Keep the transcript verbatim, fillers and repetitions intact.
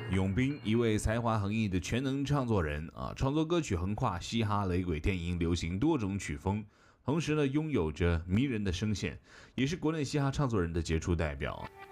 永斌，一位才华横溢的全能创作人啊，创作歌曲横跨嘻哈、雷鬼、电音、流行多种曲风，同时呢，拥有着迷人的声线，也是国内嘻哈唱作人的杰出代表。